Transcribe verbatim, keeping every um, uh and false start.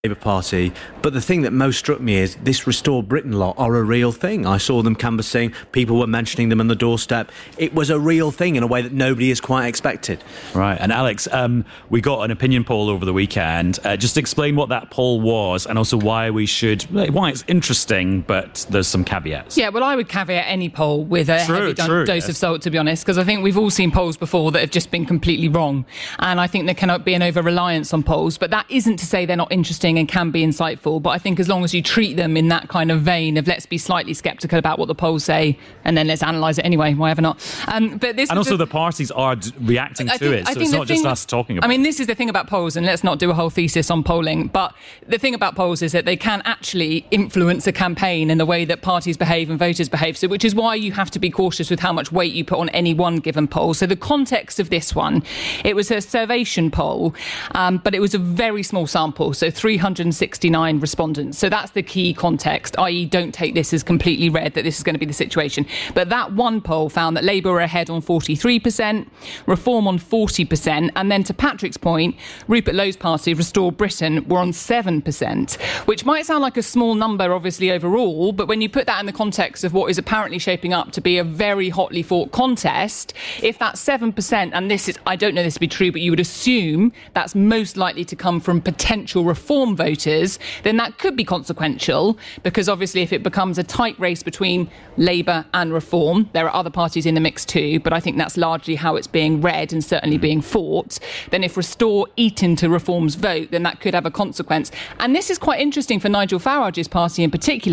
Labour Party, but the thing that most struck me is this Restore Britain lot are a real thing. I saw them canvassing, people were mentioning them on the doorstep. It was a real thing in a way that nobody has quite expected. Right, and Alex, um, we got an opinion poll over the weekend. Uh, just explain what that poll was and also why we should, why it's interesting, but there's some caveats. Yeah, well, I would caveat any poll with a True, heavy true, dose yes. of salt, to be honest, because I think we've all seen polls before that have just been completely wrong. And I think there cannot be an over-reliance on polls, but that isn't to say they're not interesting and can be insightful. But I think as long as you treat them in that kind of vein of let's be slightly sceptical about what the polls say and then let's analyse it anyway, why ever not? Um, but this and also a, the parties are d- reacting I to think, it, I so think it's the not thing, just us talking about it. I mean, this is the thing about polls, and let's not do a whole thesis on polling, but the thing about polls is that they can actually influence a campaign in the way that parties behave and voters behave, so which is why you have to be cautious with how much weight you put on any one given poll. So the context of this one, it was a Survation poll, um, but it was a very small sample, so three hundred sixty-nine respondents. So that's the key context, that is don't take this as completely read that this is going to be the situation. But that one poll found that Labour were ahead on forty-three percent, Reform on forty percent, and then to Patrick's point, Rupert Lowe's party, Restore Britain, were on seven percent, which might sound like a small number, obviously, overall, but when you put that in the context of what is apparently shaping up to be a very hotly fought contest, if that's seven percent, and this is, I don't know this to be true, but you would assume that's most likely to come from potential Reform voters, then that could be consequential, because obviously if it becomes a tight race between Labour and Reform, there are other parties in the mix too, but I think that's largely how it's being read and certainly being fought, then if Restore eat into Reform's vote, then that could have a consequence. And this is quite interesting for Nigel Farage's party in particular,